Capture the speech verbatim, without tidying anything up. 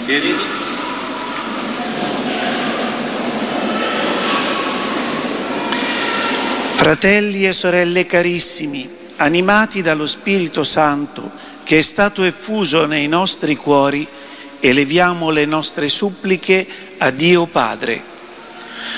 Chiedi. Fratelli e sorelle carissimi, animati dallo Spirito Santo che è stato effuso nei nostri cuori, eleviamo le nostre suppliche a Dio Padre.